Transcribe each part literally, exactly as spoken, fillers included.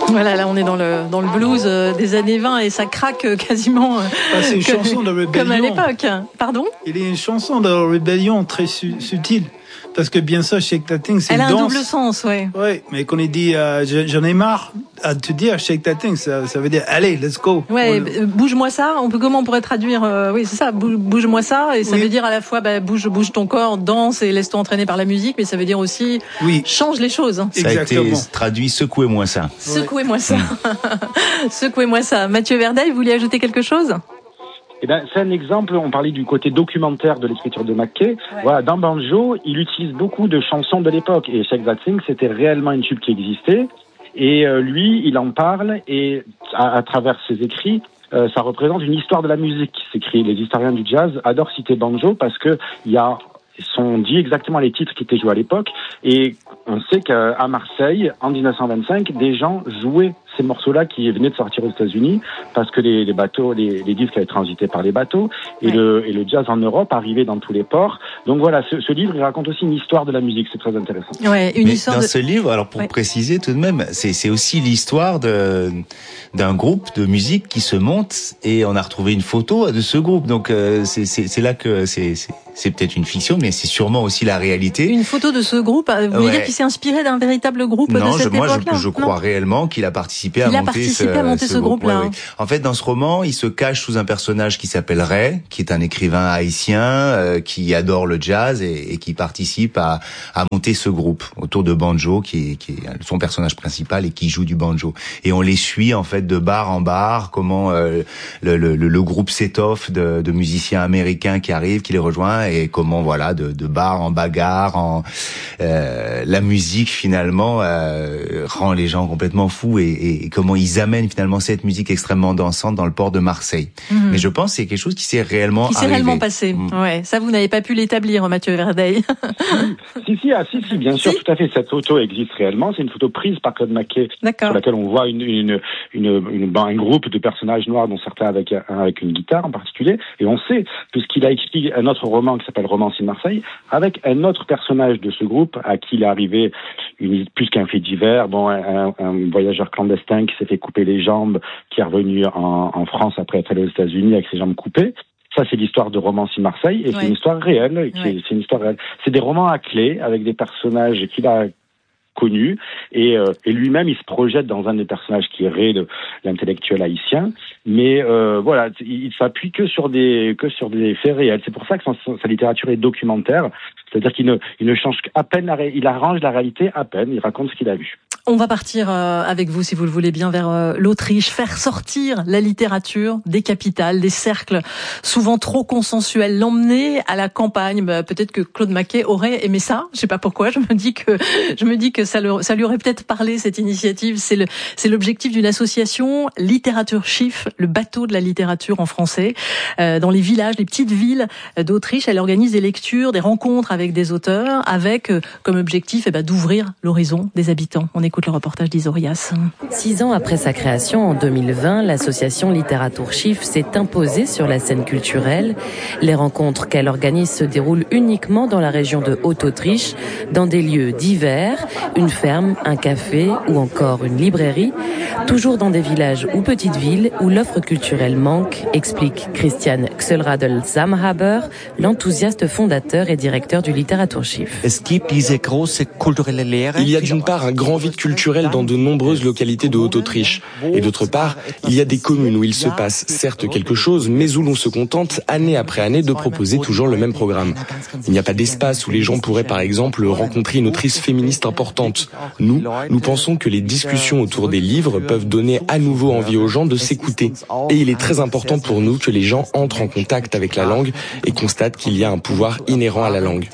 Voilà, là on est dans le, dans le blues euh, des années vingt et ça craque euh, quasiment euh, ah, c'est une comme, chanson de rébellion. Comme à l'époque. Pardon ? Il est une chanson de rébellion très su- subtile. Parce que bien sûr, Shake That Thing, c'est Elle une a danse. un double sens, ouais. Ouais, mais quand il dit euh, j'en ai marre à te dire Shake That Thing, ça, ça veut dire allez, let's go. Ouais, on... bouge-moi ça. On peut comment on pourrait traduire euh, Oui, c'est ça. Bouge, bouge-moi ça, et ça oui. veut dire à la fois bah, bouge, bouge ton corps, danse et laisse-toi entraîner par la musique, mais ça veut dire aussi oui. change les choses. Hein. Ça Exactement. a été traduit secouez-moi ça. Secouez-moi ça. Secouez-moi ça. Mathieu Verdeil, vous voulez ajouter quelque chose ? Eh ben, c'est un exemple, on parlait du côté documentaire de l'écriture de McKay. Ouais. Voilà, dans Banjo, il utilise beaucoup de chansons de l'époque. Et Shake That Thing, c'était réellement une tube qui existait. Et euh, lui, il en parle, et à, à travers ses écrits, euh, ça représente une histoire de la musique. C'est écrit, les historiens du jazz adorent citer Banjo parce que il y a, sont dit exactement les titres qui étaient joués à l'époque. Et on sait qu'à Marseille, en dix-neuf cent vingt-cinq, des gens jouaient ces morceaux-là qui venaient de sortir aux États-Unis parce que les, les bateaux, les, les disques avaient transité par les bateaux et, ouais. le, et le jazz en Europe arrivait dans tous les ports. Donc voilà, ce, ce livre, il raconte aussi une histoire de la musique, c'est très intéressant. Ouais, une Mais histoire dans de... ce livre, alors pour ouais. préciser tout de même, c'est, c'est aussi l'histoire de, d'un groupe de musique qui se monte et on a retrouvé une photo de ce groupe. Donc euh, c'est, c'est, c'est là que c'est, c'est, c'est peut-être une fiction, mais c'est sûrement aussi la réalité. Une photo de ce groupe, vous voulez ouais. dire qu'il s'est inspiré d'un véritable groupe non, de cette je, moi, époque-là ? je, je crois non. réellement qu'il a participé il à a monter participé ce, à monter ce, ce groupe-là. groupe, ouais, ouais. En fait, dans ce roman, il se cache sous un personnage qui s'appelle Ray, qui est un écrivain haïtien euh, qui adore le jazz et, et qui participe à, à monter ce groupe autour de Banjo, qui est, qui est son personnage principal et qui joue du banjo. Et on les suit en fait de bar en bar, comment euh, le, le, le groupe s'étoffe de, de musiciens américains qui arrivent, qui les rejoignent, et comment voilà de, de bar en bagarre, en euh, la musique finalement euh, rend les gens complètement fous et, et, et comment ils amènent finalement cette musique extrêmement dansante dans le port de Marseille. Mmh. Mais je pense que c'est quelque chose qui s'est réellement qui s'est arrivé. réellement passé. Mmh. Ouais, ça vous n'avez pas pu l'établir, Mathieu Verdeil. si si ah, si si bien sûr, si. Tout à fait. Cette photo existe réellement. C'est une photo prise par Claude Maquet, sur laquelle on voit une une une, une, une un groupe de personnages noirs, dont certains avec un avec une guitare en particulier. Et on sait, puisqu'il a écrit un autre roman qui s'appelle Romance in Marseille, avec un autre personnage de ce groupe à qui il est arrivé une, plus qu'un fait divers, bon, un, un voyageur clandestin qui s'est fait couper les jambes, qui est revenu en, en France après être allé aux États-Unis avec ses jambes coupées. Ça, c'est l'histoire de Romance in Marseille, et ouais. c'est une histoire réelle. Qui ouais. est, c'est une histoire réelle. C'est des romans à clé avec des personnages qu'il a connus, et, euh, et lui-même, il se projette dans un des personnages qui est Ray, de l'intellectuel haïtien. Mais euh, voilà, il, il s'appuie que sur des que sur des faits réels. C'est pour ça que son, sa littérature est documentaire. C'est-à-dire qu'il ne, il ne change à peine, la ré... il arrange la réalité à peine, il raconte ce qu'il a vu. On va partir euh, avec vous, si vous le voulez bien, vers euh, l'Autriche, faire sortir la littérature des capitales, des cercles souvent trop consensuels, l'emmener à la campagne. Bah, peut-être que Claude Maquet aurait aimé ça. Je sais pas pourquoi. Je me dis que je me dis que ça, le, ça lui aurait peut-être parlé, cette initiative. C'est le, c'est l'objectif d'une association, Literatur Schiff, le bateau de la littérature en français, euh, dans les villages, les petites villes d'Autriche. Elle organise des lectures, des rencontres avec des auteurs, avec euh, comme objectif eh ben, d'ouvrir l'horizon des habitants. On écoute le reportage d'Isorias. Six ans après sa création, en deux mille vingt, l'association Literatur Schiff s'est imposée sur la scène culturelle. Les rencontres qu'elle organise se déroulent uniquement dans la région de Haute-Autriche, dans des lieux divers, une ferme, un café ou encore une librairie, toujours dans des villages ou petites villes où l'offre culturelle manque, explique Christian Xelradl-Samhaber, l'enthousiaste fondateur et directeur du Literatur Schiff. Il y a d'une part un grand vide culturel dans de nombreuses localités de Haute-Autriche. Et d'autre part, il y a des communes où il se passe certes quelque chose, mais où l'on se contente année après année de proposer toujours le même programme. Il n'y a pas d'espace où les gens pourraient par exemple rencontrer une autrice féministe importante. Nous, nous pensons que les discussions autour des livres peuvent donner à nouveau envie aux gens de s'écouter. Et il est très important pour nous que les gens entrent en contact avec la langue et constatent qu'il y a un pouvoir inhérent à la langue.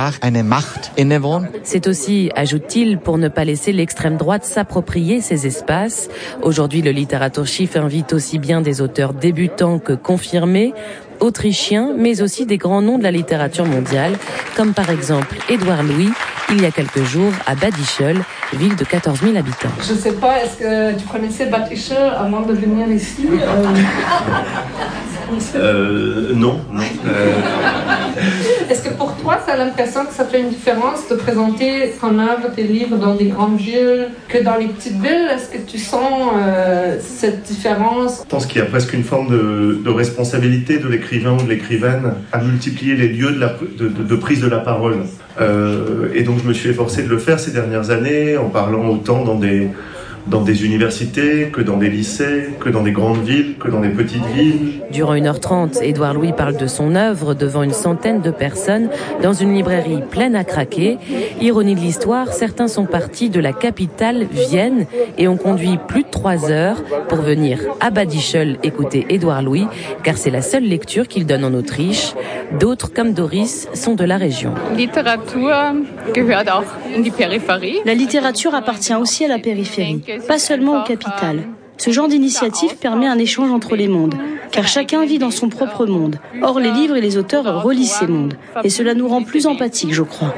C'est aussi, ajoute-t-il, pour ne pas laisser l'extrême droite s'approprier ces espaces. Aujourd'hui, le Literatur Schiff invite aussi bien des auteurs débutants que confirmés, autrichiens, mais aussi des grands noms de la littérature mondiale, comme par exemple Édouard Louis, il y a quelques jours à Bad Ischl, ville de quatorze mille habitants. Je ne sais pas, est-ce que tu connaissais Bad Ischl avant de venir ici? euh... euh, Non, non. Euh... Est-ce que pour toi, tu as l'impression que ça fait une différence de présenter ton œuvre, tes livres dans des grandes villes que dans les petites villes? Est-ce que tu sens euh, cette différence? Je pense qu'il y a presque une forme de, de responsabilité de l'écrivain ou de l'écrivaine à multiplier les lieux de, la, de, de, de prise de la parole. Euh, et donc je me suis efforcé de le faire ces dernières années en parlant autant dans des... dans des universités, que dans des lycées, que dans des grandes villes, que dans des petites villes. Durant une heure trente, Édouard Louis parle de son œuvre devant une centaine de personnes dans une librairie pleine à craquer. Ironie de l'histoire, certains sont partis de la capitale, Vienne, et ont conduit plus de trois heures pour venir à Bad Ischl écouter Édouard Louis, car c'est la seule lecture qu'il donne en Autriche. D'autres, comme Doris, sont de la région. La littérature appartient aussi à la périphérie, pas seulement aux capitales. Ce genre d'initiative permet un échange entre les mondes, car chacun vit dans son propre monde. Or, les livres et les auteurs relisent ces mondes, et cela nous rend plus empathiques, je crois.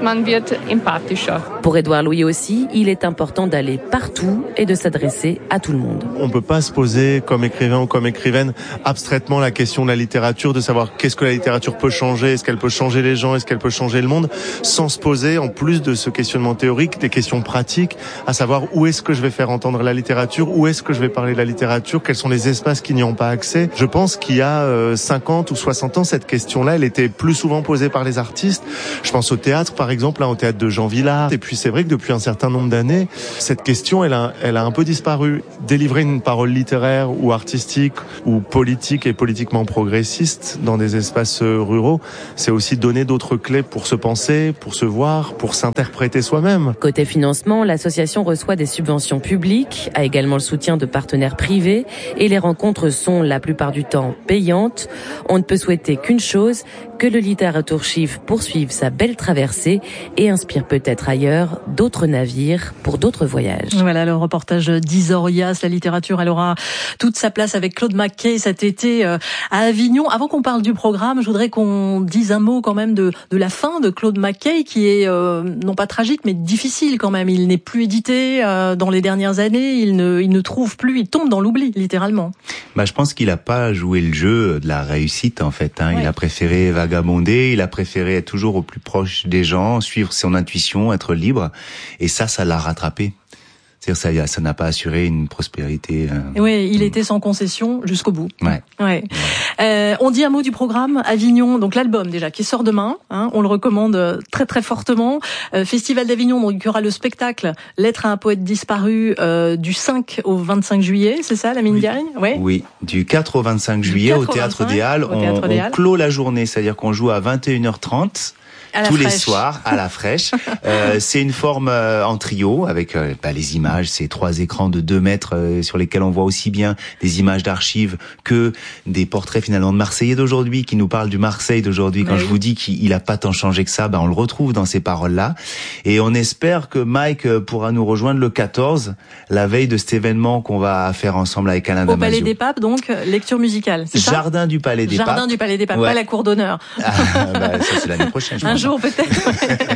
Pour Édouard Louis aussi, il est important d'aller partout et de s'adresser à tout le monde. On ne peut pas se poser, comme écrivain ou comme écrivaine, abstraitement la question de la littérature, de savoir qu'est-ce que la littérature peut changer, est-ce qu'elle peut changer les gens, est-ce qu'elle peut changer le monde, sans se poser, en plus de ce questionnement théorique, des questions pratiques, à savoir où est-ce que je vais faire entendre la littérature, où est-ce que je vais parler de la littérature, quels sont les espaces qui n'y ont pas accès. Je pense qu'il y a euh, cinquante ou soixante ans, cette question-là, elle était plus souvent posée par les artistes. Je pense au théâtre, par exemple, là, au théâtre de Jean Vilar. Et puis c'est vrai que depuis un certain nombre d'années, cette question, elle a, elle a un peu disparu. Délivrer une parole littéraire ou artistique ou politique et politiquement progressiste dans des espaces ruraux, c'est aussi donner d'autres clés pour se penser, pour se voir, pour s'interpréter soi-même. Côté financement, l'association reçoit des subventions publiques, a également le soutien de partenaires privés et les rencontres sont la plupart du temps payantes. On ne peut souhaiter qu'une chose, que le Literatur Schiff poursuive sa belle traversée et inspire peut-être ailleurs d'autres navires pour d'autres voyages. Voilà le reportage d'Isorias. La littérature, elle aura toute sa place avec Claude McKay cet été à Avignon. Avant qu'on parle du programme, je voudrais qu'on dise un mot quand même de, de la fin de Claude McKay qui est euh, non pas tragique mais difficile quand même. Il n'est plus édité euh, dans les dernières années. Il ne, il ne trouve plus, il tombe dans l'oubli littéralement. Bah, je pense qu'il a pas joué le jeu de la réussite en fait. Hein. Ouais. Il a préféré vagabonder, il a préféré être toujours au plus proche des gens, suivre son intuition, être libre. Et ça, ça l'a rattrapé. C'est-à-dire ça, ça n'a pas assuré une prospérité. Euh... Oui, il était sans concession jusqu'au bout. Ouais. Ouais. ouais. Euh, on dit un mot du programme Avignon, donc l'album déjà qui sort demain. Hein, on le recommande très très fortement. Euh, Festival d'Avignon, donc il y aura le spectacle Lettre à un poète disparu euh, du cinq au vingt-cinq juillet, c'est ça, la mine gagne? Ouais. Oui, du quatre au vingt-cinq juillet au Théâtre des Halles. On, on clôt la journée, c'est-à-dire qu'on joue à vingt et une heures trente. Tous les soirs, à la fraîche. euh, c'est une forme euh, en trio, avec euh, bah, les images, ces trois écrans de deux mètres euh, sur lesquels on voit aussi bien des images d'archives que des portraits finalement de Marseillais d'aujourd'hui, qui nous parlent du Marseille d'aujourd'hui. Quand oui. je vous dis qu'il a pas tant changé que ça, bah, on le retrouve dans ces paroles-là. Et on espère que Mike pourra nous rejoindre le quatorze, la veille de cet événement qu'on va faire ensemble avec Alain Damasio. Au Palais des Papes, donc, lecture musicale, c'est ça? Jardin du Palais des Jardin Papes. Jardin du Palais des Papes, ouais. Pas la cour d'honneur. Ah, bah, ça c'est l'année prochaine, je Un jour peut-être.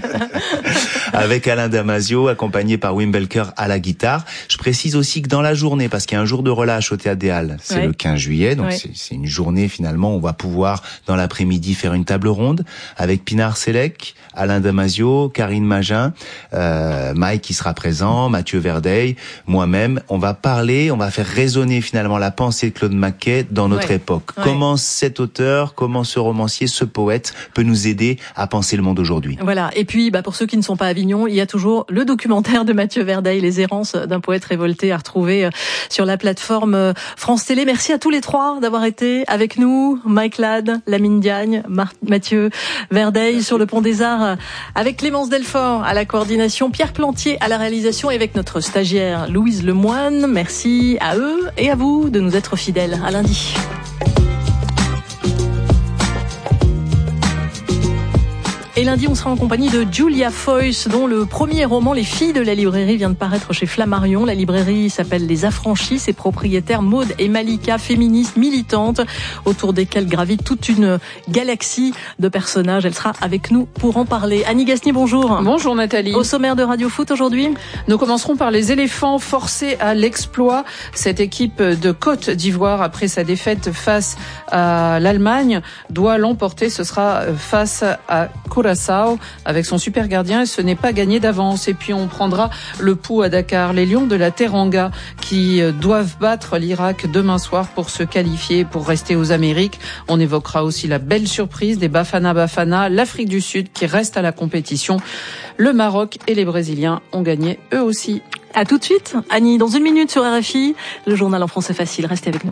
Avec Alain Damasio, accompagné par Wim Belker à la guitare. Je précise aussi que dans la journée, parce qu'il y a un jour de relâche au Théâtre des Halles, c'est ouais. le quinze juillet, donc ouais. c'est, c'est une journée finalement, on va pouvoir dans l'après-midi faire une table ronde avec Pinar Selek, Alain Damasio, Karine Magin, euh, Mike qui sera présent, Mathieu Verdeil, moi-même. On va parler, on va faire résonner finalement la pensée de Claude McKay dans notre ouais. époque. Ouais. Comment cet auteur, comment ce romancier, ce poète peut nous aider à penser le monde aujourd'hui. Voilà. Et puis, bah, pour ceux qui ne sont pas à Avignon, il y a toujours le documentaire de Mathieu Verdeil, Les errances d'un poète révolté, à retrouver sur la plateforme France Télé. Merci à tous les trois d'avoir été avec nous. Mike Ladd, Lamine Diagne, Mar- Mathieu Verdeil. Merci. Sur le Pont des Arts avec Clémence Delfort à la coordination, Pierre Plantier à la réalisation et avec notre stagiaire Louise Lemoine. Merci à eux et à vous de nous être fidèles. À lundi. Et lundi, on sera en compagnie de Julia Foyce, dont le premier roman, Les filles de la librairie, vient de paraître chez Flammarion. La librairie s'appelle Les Affranchis. Ses propriétaires, Maud et Malika, féministes, militantes, autour desquelles gravite toute une galaxie de personnages. Elle sera avec nous pour en parler. Annie Gasnier, bonjour. Bonjour Nathalie. Au sommaire de Radio Foot aujourd'hui, nous commencerons par les éléphants forcés à l'exploit. Cette équipe de Côte d'Ivoire, après sa défaite face à l'Allemagne, doit l'emporter. Ce sera face à Curaçao avec son super gardien et ce n'est pas gagné d'avance. Et puis on prendra le pouls à Dakar. Les Lions de la Teranga qui doivent battre l'Irak demain soir pour se qualifier, pour rester aux Amériques. On évoquera aussi la belle surprise des Bafana Bafana, l'Afrique du Sud qui reste à la compétition. Le Maroc et les Brésiliens ont gagné eux aussi. À tout de suite, Annie, dans une minute sur R F I, le journal en français facile. Restez avec nous.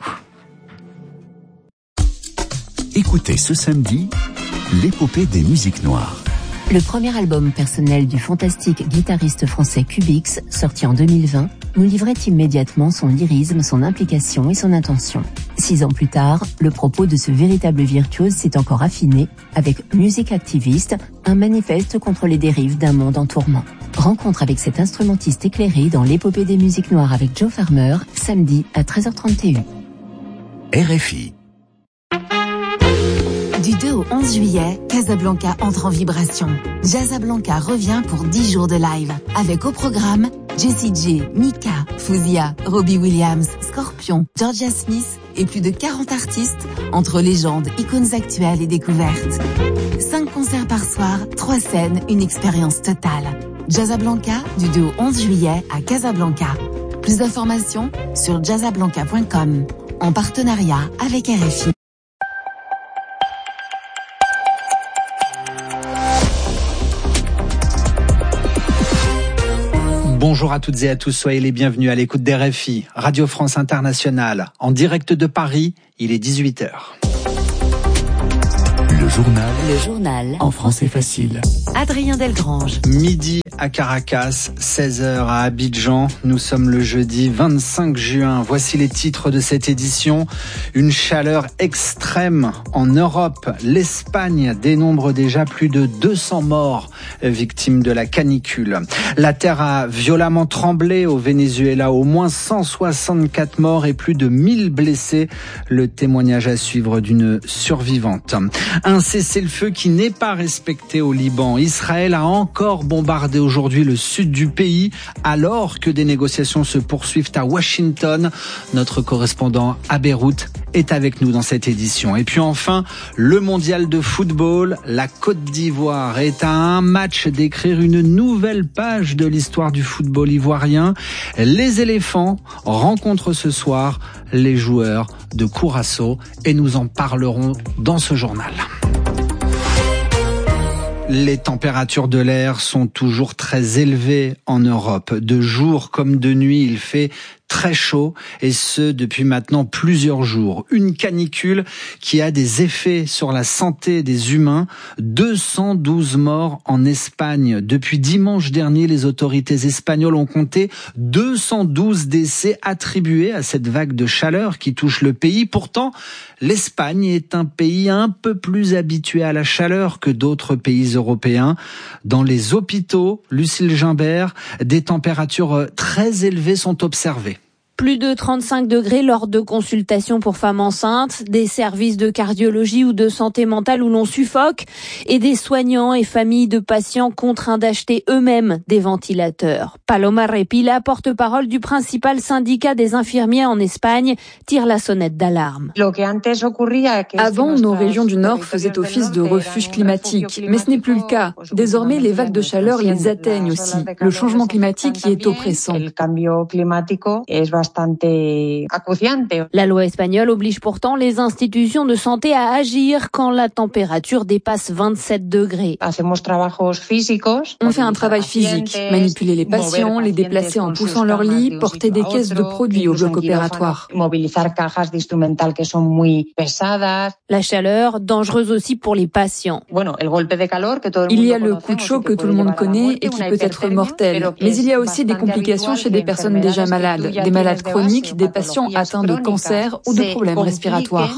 Écoutez ce samedi, l'épopée des musiques noires. Le premier album personnel du fantastique guitariste français Cubix, sorti en deux mille vingt, nous livrait immédiatement son lyrisme, son implication et son intention. Six ans plus tard, le propos de ce véritable virtuose s'est encore affiné avec Musique Activiste, un manifeste contre les dérives d'un monde en tourment. Rencontre avec cet instrumentiste éclairé dans l'épopée des musiques noires avec Joe Farmer, samedi à treize heures trente et un. R F I. Du deux au onze juillet, Casablanca entre en vibration. Jazzablanca revient pour dix jours de live. Avec au programme Jessie J, Mika, Fouzia, Robbie Williams, Scorpion, Georgia Smith et plus de quarante artistes entre légendes, icônes actuelles et découvertes. Cinq concerts par soir, trois scènes, une expérience totale. Jazzablanca du deux au onze juillet à Casablanca. Plus d'informations sur jazzablanca point com en partenariat avec R F I. Bonjour à toutes et à tous, soyez les bienvenus à l'écoute d'R F I, Radio France Internationale. En direct de Paris, il est dix-huit heures. Le journal. Le journal. En français facile. Adrien Delgrange. Midi à Caracas, seize heures à Abidjan. Nous sommes le jeudi vingt-cinq juin. Voici les titres de cette édition. Une chaleur extrême en Europe. L'Espagne dénombre déjà plus de deux cents morts victimes de la canicule. La terre a violemment tremblé au Venezuela. Au moins cent soixante-quatre morts et plus de mille blessés. Le témoignage à suivre d'une survivante. Un cessez-le-feu qui n'est pas respecté au Liban. Israël a encore bombardé aujourd'hui le sud du pays alors que des négociations se poursuivent à Washington. Notre correspondant à Beyrouth est avec nous dans cette édition. Et puis enfin, le mondial de football. La Côte d'Ivoire est à un match d'écrire une nouvelle page de l'histoire du football ivoirien. Les éléphants rencontrent ce soir les joueurs de Curaçao et nous en parlerons dans ce journal. Les températures de l'air sont toujours très élevées en Europe. De jour comme de nuit, il fait très chaud et ce depuis maintenant plusieurs jours. Une canicule qui a des effets sur la santé des humains. deux cent douze morts en Espagne. Depuis dimanche dernier, les autorités espagnoles ont compté deux cent douze décès attribués à cette vague de chaleur qui touche le pays. Pourtant, l'Espagne est un pays un peu plus habitué à la chaleur que d'autres pays européens. Dans les hôpitaux, Lucille Gimbert, des températures très élevées sont observées. Plus de trente-cinq degrés lors de consultations pour femmes enceintes, des services de cardiologie ou de santé mentale où l'on suffoque, et des soignants et familles de patients contraints d'acheter eux-mêmes des ventilateurs. Paloma Repila, porte-parole du principal syndicat des infirmiers en Espagne, tire la sonnette d'alarme. Avant, nos régions du Nord faisaient office de refuge climatique, mais ce n'est plus le cas. Désormais, les vagues de chaleur les atteignent aussi. Le changement climatique y est oppressant. La loi espagnole oblige pourtant les institutions de santé à agir quand la température dépasse vingt-sept degrés. On fait un travail physique, manipuler les patients, les déplacer en poussant leur lit, porter des caisses de produits au bloc opératoire. La chaleur, dangereuse aussi pour les patients. Il y a le coup de chaud que tout le monde connaît et qui peut être mortel. Mais il y a aussi des complications chez des personnes déjà malades, des maladies malades chroniques, des patients atteints de cancer ou de problèmes respiratoires.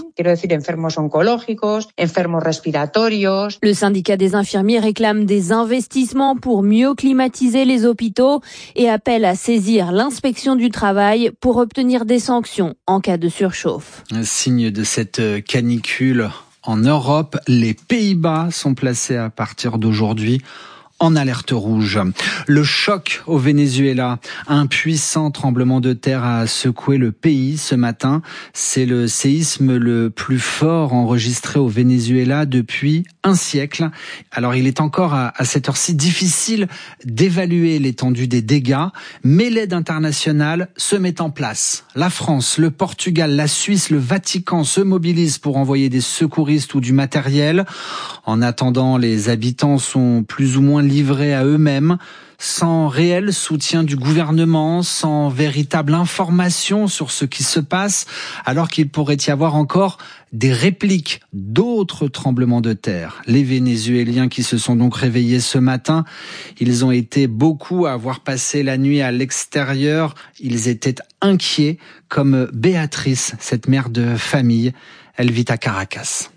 Le syndicat des infirmiers réclame des investissements pour mieux climatiser les hôpitaux et appelle à saisir l'inspection du travail pour obtenir des sanctions en cas de surchauffe. Un signe de cette canicule en Europe, les Pays-Bas sont placés à partir d'aujourd'hui en alerte rouge. Le choc au Venezuela, un puissant tremblement de terre a secoué le pays ce matin. C'est le séisme le plus fort enregistré au Venezuela depuis un siècle. Alors il est encore à, à cette heure-ci difficile d'évaluer l'étendue des dégâts, mais l'aide internationale se met en place. La France, le Portugal, la Suisse, le Vatican se mobilisent pour envoyer des secouristes ou du matériel. En attendant, les habitants sont plus ou moins livrés à eux-mêmes, sans réel soutien du gouvernement, sans véritable information sur ce qui se passe, alors qu'il pourrait y avoir encore des répliques d'autres tremblements de terre. Les Vénézuéliens qui se sont donc réveillés ce matin, ils ont été beaucoup à avoir passé la nuit à l'extérieur. Ils étaient inquiets, comme Béatrice, cette mère de famille. Elle vit à Caracas.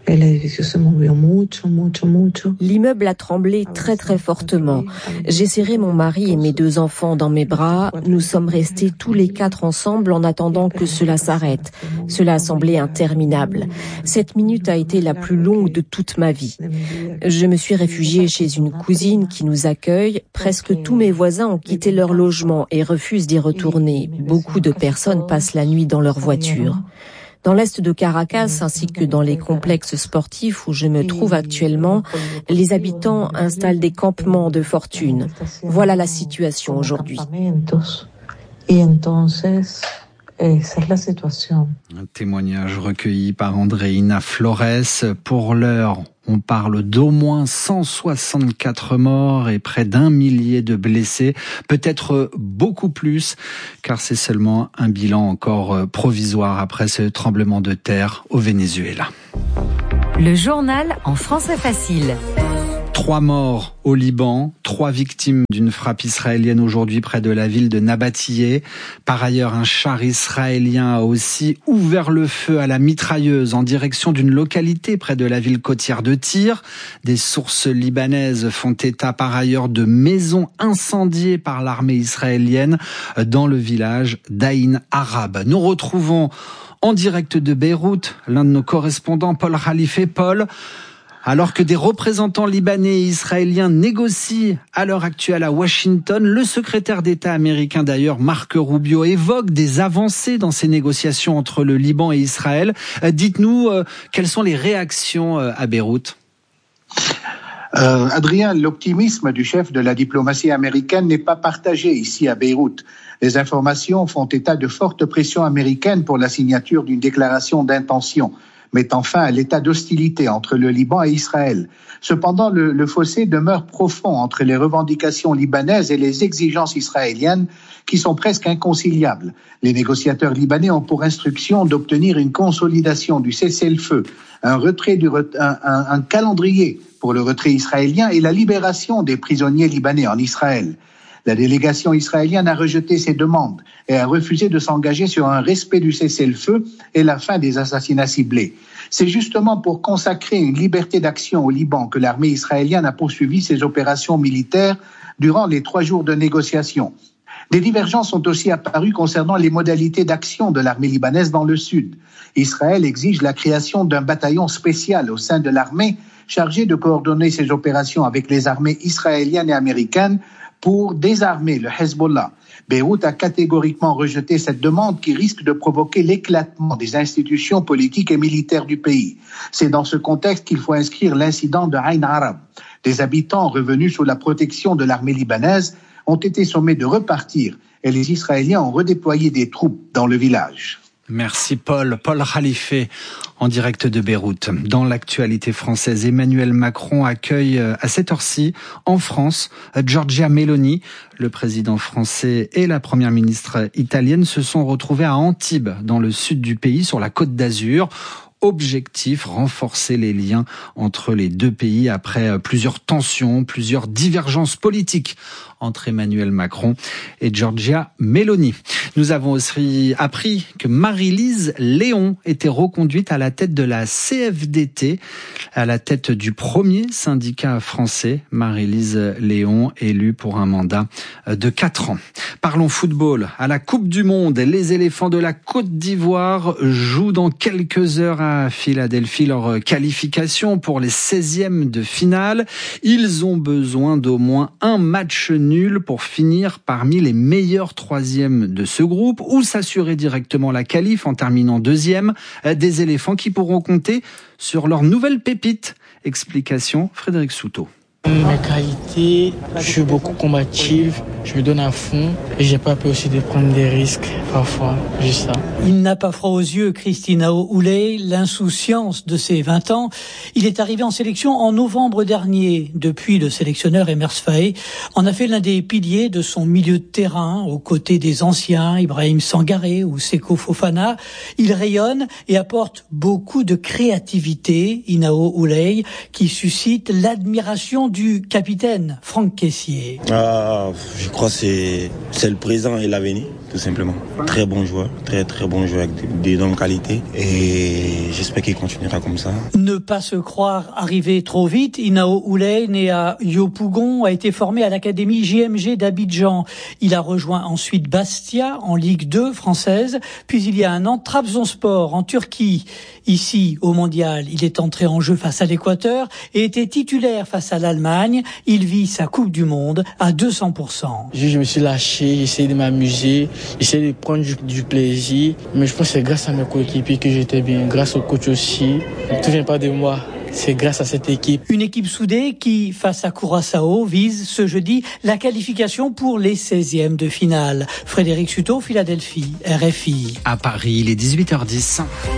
L'immeuble a tremblé très très fortement. J'ai serré mon mari et mes deux enfants dans mes bras. Nous sommes restés tous les quatre ensemble en attendant que cela s'arrête. Cela a semblé interminable. Cette minute a été la plus longue de toute ma vie. Je me suis réfugiée chez une cousine qui nous accueille. Presque tous mes voisins ont quitté leur logement et refusent d'y retourner. Beaucoup de personnes passent la nuit dans leur voiture. Dans l'est de Caracas, ainsi que dans les complexes sportifs où je me trouve actuellement, les habitants installent des campements de fortune. Voilà la situation aujourd'hui. Un témoignage recueilli par Andreina Flores. Pour l'heure, on parle d'au moins cent soixante-quatre morts et près d'un millier de blessés, peut-être beaucoup plus, car c'est seulement un bilan encore provisoire après ce tremblement de terre au Venezuela. Le journal en français facile. Trois morts au Liban, trois victimes d'une frappe israélienne aujourd'hui près de la ville de Nabatiyeh. Par ailleurs, un char israélien a aussi ouvert le feu à la mitrailleuse en direction d'une localité près de la ville côtière de Tyr. Des sources libanaises font état par ailleurs de maisons incendiées par l'armée israélienne dans le village d'Aïn Arab. Nous retrouvons en direct de Beyrouth l'un de nos correspondants, Paul Khalife. Paul, alors que des représentants libanais et israéliens négocient à l'heure actuelle à Washington, le secrétaire d'État américain d'ailleurs, Marco Rubio, évoque des avancées dans ces négociations entre le Liban et Israël. Dites-nous, euh, quelles sont les réactions euh, à Beyrouth ? Euh, Adrien, l'optimisme du chef de la diplomatie américaine n'est pas partagé ici à Beyrouth. Les informations font état de fortes pressions américaines pour la signature d'une déclaration d'intention, mettant fin à l'état d'hostilité entre le Liban et Israël. Cependant, le, le fossé demeure profond entre les revendications libanaises et les exigences israéliennes qui sont presque inconciliables. Les négociateurs libanais ont pour instruction d'obtenir une consolidation du cessez-le-feu, un retrait du, un, un, un calendrier pour le retrait israélien et la libération des prisonniers libanais en Israël. La délégation israélienne a rejeté ces demandes et a refusé de s'engager sur un respect du cessez-le-feu et la fin des assassinats ciblés. C'est justement pour consacrer une liberté d'action au Liban que l'armée israélienne a poursuivi ses opérations militaires durant les trois jours de négociation. Des divergences sont aussi apparues concernant les modalités d'action de l'armée libanaise dans le sud. Israël exige la création d'un bataillon spécial au sein de l'armée chargé de coordonner ses opérations avec les armées israéliennes et américaines pour désarmer le Hezbollah. Beyrouth a catégoriquement rejeté cette demande qui risque de provoquer l'éclatement des institutions politiques et militaires du pays. C'est dans ce contexte qu'il faut inscrire l'incident de Aïn Arab. Des habitants revenus sous la protection de l'armée libanaise ont été sommés de repartir et les Israéliens ont redéployé des troupes dans le village. Merci Paul. Paul Khalife en direct de Beyrouth. Dans l'actualité française, Emmanuel Macron accueille à cette heure-ci en France Giorgia Meloni. Le président français et la première ministre italienne se sont retrouvés à Antibes, dans le sud du pays, sur la Côte d'Azur. objectif, renforcer les liens entre les deux pays après plusieurs tensions, plusieurs divergences politiques entre Emmanuel Macron et Giorgia Meloni. Nous avons aussi appris que Marie-Lise Léon était reconduite à la tête de la C F D T, à la tête du premier syndicat français. Marie-Lise Léon, élue pour un mandat de quatre ans. Parlons football. À la Coupe du Monde, les éléphants de la Côte d'Ivoire jouent dans quelques heures à Philadelphie leur qualification pour les seizièmes de finale. Ils ont besoin d'au moins un match nul pour finir parmi les meilleurs troisièmes de ce groupe ou s'assurer directement la qualif en terminant deuxième. Des éléphants qui pourront compter sur leur nouvelle pépite. Explication, Frédéric Souto. Mes qualités, je suis beaucoup combative, je me donne à fond et j'ai pas peur aussi de prendre des risques parfois, juste ça. Il n'a pas froid aux yeux, Christinao Houley, l'insouciance de ses vingt ans. Il est arrivé en sélection en novembre dernier. Depuis, le sélectionneur Emers Faé en a fait l'un des piliers de son milieu de terrain, aux côtés des anciens, Ibrahim Sangaré ou Seko Fofana. Il rayonne et apporte beaucoup de créativité, Inao Houley, qui suscite l'admiration du capitaine Franck Kessié. Ah, je crois que c'est, c'est le présent et l'avenir, tout simplement. Très bon joueur, très très bon joueur avec des dons de qualité et j'espère qu'il continuera comme ça. Ne pas se croire arrivé trop vite, Inao Houley, né à Yopougon, a été formé à l'académie J M G d'Abidjan. Il a rejoint ensuite Bastia en Ligue deux française, puis il y a un an Trabzonspor en Turquie. Ici, au Mondial, il est entré en jeu face à l'Équateur et était titulaire face à l'Allemagne. Il vit sa Coupe du Monde à deux cents pour cent. Je, je me suis lâché, j'ai essayé de m'amuser, j'ai essayé de prendre du, du plaisir. Mais je pense que c'est grâce à mes coéquipiers que j'étais bien, grâce au coach aussi. Ne te viens pas de moi. C'est grâce à cette équipe. Une équipe soudée qui, face à Curaçao, vise ce jeudi la qualification pour les seizièmes de finale. Frédéric Suto, Philadelphie, R F I. À Paris, il est dix-huit heures dix.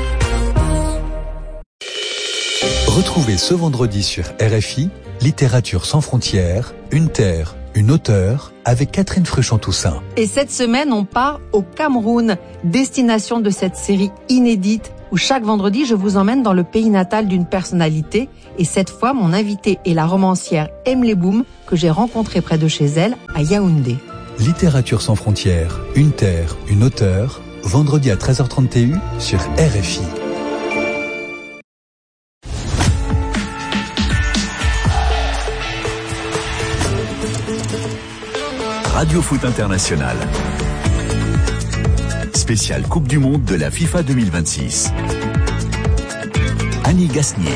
Retrouvez ce vendredi sur R F I, Littérature sans frontières, une terre, une auteure, avec Catherine Fruchon-Toussaint. Et cette semaine, on part au Cameroun, destination de cette série inédite où chaque vendredi, je vous emmène dans le pays natal d'une personnalité. Et cette fois, mon invitée est la romancière Emily Boom, que j'ai rencontrée près de chez elle, à Yaoundé. Littérature sans frontières, une terre, une auteure, vendredi à treize heures trente et une sur R F I. Radio Foot International. Spécial Coupe du Monde de la FIFA deux mille vingt-six. Annie Gasnier.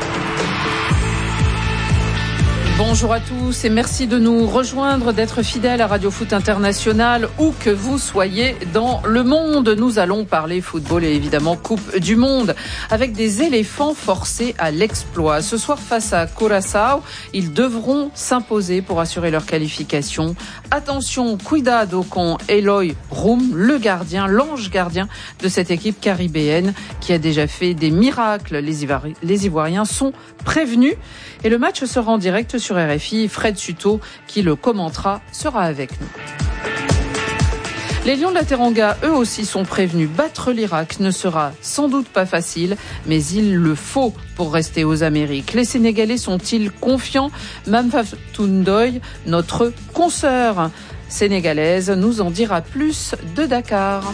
Bonjour à tous et merci de nous rejoindre, d'être fidèles à Radio Foot International, où que vous soyez dans le monde. Nous allons parler football et évidemment Coupe du Monde, avec des éléphants forcés à l'exploit. Ce soir, face à Curaçao, ils devront s'imposer pour assurer leur qualification. Attention, cuidado con Eloy Roum, le gardien, l'ange gardien de cette équipe caribéenne qui a déjà fait des miracles. Les, Ivoiri- les Ivoiriens sont prévenus et le match sera en direct sur R F I. Fred Suto, qui le commentera, sera avec nous. Les Lions de la Teranga, eux aussi, sont prévenus. Battre l'Irak ne sera sans doute pas facile, mais il le faut pour rester aux Amériques. Les Sénégalais sont-ils confiants ? Mame Fatou Ndoye, notre consoeur sénégalaise, nous en dira plus de Dakar.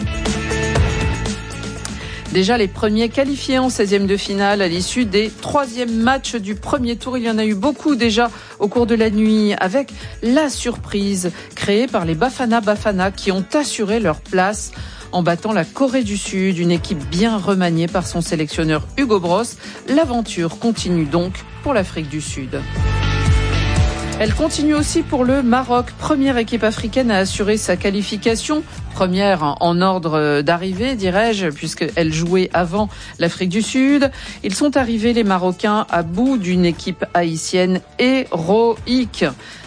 Déjà les premiers qualifiés en seizième de finale à l'issue des troisièmes matchs du premier tour. Il y en a eu beaucoup déjà au cours de la nuit, avec la surprise créée par les Bafana Bafana qui ont assuré leur place en battant la Corée du Sud, une équipe bien remaniée par son sélectionneur Hugo Bross. L'aventure continue donc pour l'Afrique du Sud. Elle continue aussi pour le Maroc, première équipe africaine à assurer sa qualification, première en ordre d'arrivée, dirais-je, puisqu'elle jouait avant l'Afrique du Sud. Ils sont arrivés, les Marocains, à bout d'une équipe haïtienne héroïque.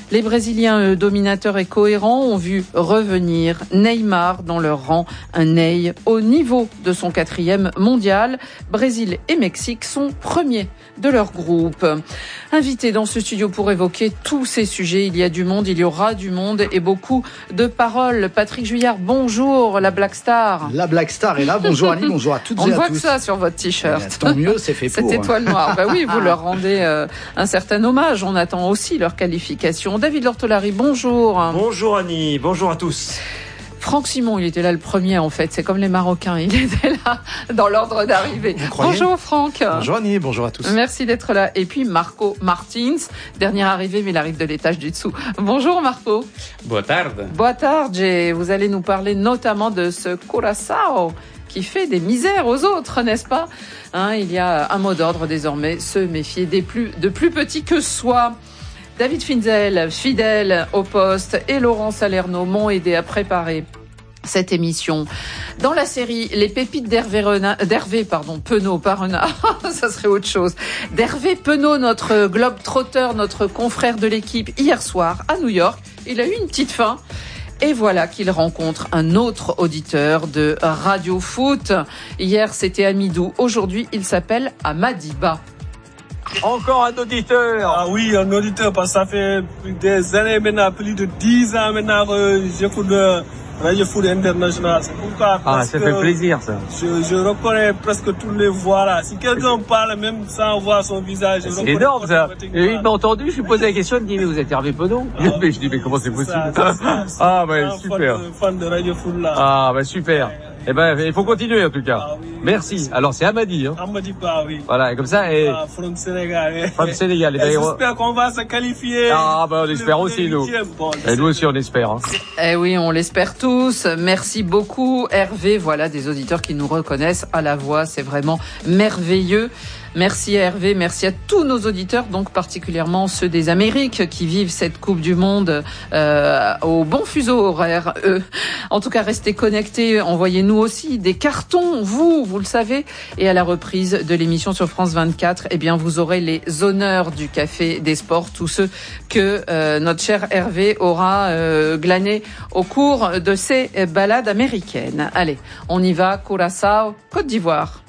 Les Brésiliens, eux, dominateurs et cohérents, ont vu revenir Neymar dans leur rang. Un Ney au niveau de son quatrième mondial. Brésil et Mexique sont premiers de leur groupe. Invité dans ce studio pour évoquer tous ces sujets, il y a du monde, il y aura du monde et beaucoup de paroles. Patrick Juillard, bonjour, la Black Star. La Black Star est là, bonjour Annie, bonjour à toutes On et à tous. On voit que ça sur votre t-shirt. Eh, tant mieux, c'est fait pour. Cette étoile noire, bah oui, vous leur rendez euh, un certain hommage, on attend aussi leur qualification. David Lortolari, bonjour. Bonjour Annie, bonjour à tous. Franck Simon, il était là le premier en fait, c'est comme les Marocains, il était là dans l'ordre d'arrivée. Bonjour Franck. Bonjour Annie, bonjour à tous. Merci d'être là. Et puis Marco Martins, dernière arrivée mais il arrive de l'étage du dessous. Bonjour Marco. Boa tarde. Boa tarde, vous allez nous parler notamment de ce Curaçao qui fait des misères aux autres, n'est-ce pas hein, il y a un mot d'ordre désormais, se méfier des plus, de plus petits que soi. David Finzel, fidèle au poste, et Laurent Salerno m'ont aidé à préparer cette émission. Dans la série Les pépites d'Hervé, Rena, d'Hervé pardon, Penaud, pas Renard, ça serait autre chose. D'Hervé Penaud, notre globe-trotteur, notre confrère de l'équipe, hier soir à New York, il a eu une petite faim. Et voilà qu'il rencontre un autre auditeur de Radio Foot. Hier, c'était Amidou. Aujourd'hui, il s'appelle Amadiba. Encore un auditeur. Ah oui, un auditeur, parce que ça fait des années maintenant, plus de dix ans maintenant que j'écoute le Radio Foot International. C'est pourquoi ah, ça fait plaisir ça. Je, je reconnais presque toutes les voix là. Si quelqu'un parle, même sans voir son visage, je c'est énorme ça. Et il m'a entendu, je lui posais la question, il me dit mais vous êtes Hervé Penaud. Ah, je dis mais comment c'est possible ça, ça, ça, Ah bah super. Fan de, fan de Radio Foot là. Ah bah super. Eh ben, il faut continuer en tout cas. Ah, oui, merci. merci. Alors c'est Amadi. Hein. Amadi pas, oui. Voilà, et comme ça. Et... Ah, from Sénégal. From Sénégal. Et, et j'espère qu'on va se qualifier. Ah ben on espère aussi nous. Bon, et nous aussi on espère. Hein. Eh oui, on l'espère tous. Merci beaucoup Hervé. Voilà des auditeurs qui nous reconnaissent à la voix. C'est vraiment merveilleux. Merci à Hervé, merci à tous nos auditeurs, donc particulièrement ceux des Amériques qui vivent cette Coupe du Monde euh, au bon fuseau horaire. Eux. En tout cas, restez connectés, envoyez-nous aussi des cartons, vous, vous le savez. Et à la reprise de l'émission sur France vingt-quatre, eh bien, vous aurez les honneurs du Café des Sports, tous ceux que euh, notre cher Hervé aura euh, glanés au cours de ces balades américaines. Allez, on y va, Curaçao, Côte d'Ivoire.